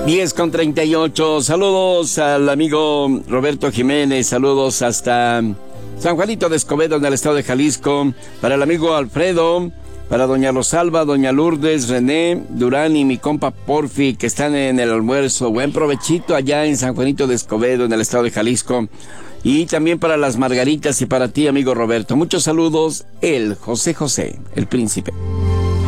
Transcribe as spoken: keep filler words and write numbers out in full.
diez con treinta y ocho. Saludos al amigo Roberto Jiménez. Saludos hasta San Juanito de Escobedo, en el estado de Jalisco. Para el amigo Alfredo. Para doña Rosalba, doña Lourdes, René, Durán y mi compa Porfi, que están en el almuerzo. Buen provechito allá en San Juanito de Escobedo, en el estado de Jalisco. Y también para las Margaritas y para ti, amigo Roberto. Muchos saludos, el José José, el príncipe.